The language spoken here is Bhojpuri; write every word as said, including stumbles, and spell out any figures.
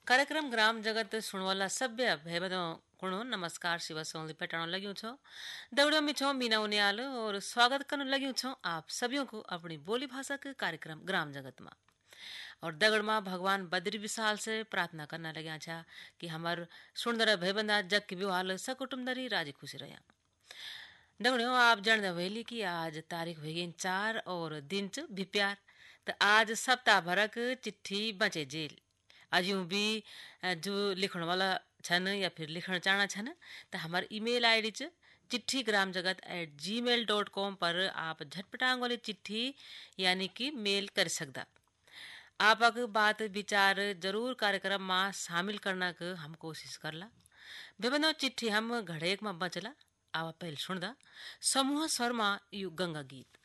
कार्यक्रम ग्राम जगत सुनवाला सभ्य भैबदों कुणो नमस्कार शिव सोंली पेटाणो लग्यूं छो दगड़ियों में छो मीना उनियाल और स्वागत करने लग्यूं छो आप सभी को अपनी बोली भाषा के कार्यक्रम ग्राम जगत में। और दगड़ माँ भगवान बद्री विशाल से प्रार्थना करना लग्या छा कि हमार सुंदर भैबंदा जग की विवाह सकुटुम्बरी राजी खुशी रहा। दगड़ियों आप जानते वेली कि आज तारीख हुई चार और दिन च भिप्यार तो आज सप्ताह भरक चिट्ठी बचे जेल अजू भी जो लिखण वाला छन या फिर लिखण चाहना छन तो हमार ईमेल आईडी च चिट्ठी ग्राम जगत एट जी मेल डॉट कॉम पर आप झटपटांग वाली चिट्ठी यानी कि मेल कर सकदा। आपक बात विचार जरूर कार्यक्रम में शामिल करना के हम कोशिश करला। विभिन्न चिट्ठी हम घड़ेक में बचला आवा पहल सुनदा समूह स्वर में यु गंगा गीत।